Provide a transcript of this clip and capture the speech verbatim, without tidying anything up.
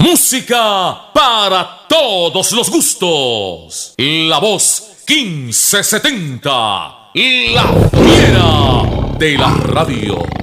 Música para todos los gustos. La voz quince setenta. La fiera de la radio.